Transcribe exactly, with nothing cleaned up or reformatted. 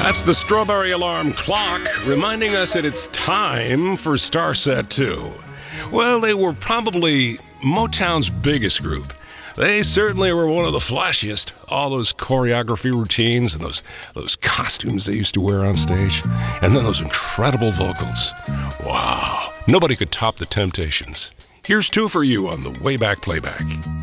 That's the Strawberry Alarm Clock reminding us that it's time for Starset two. Well, they were probably Motown's biggest group. They certainly were one of the flashiest. All those choreography routines and those those costumes they used to wear on stage. And then those incredible vocals. Wow. Nobody could top the Temptations. Here's two for you on the Way Back Playback.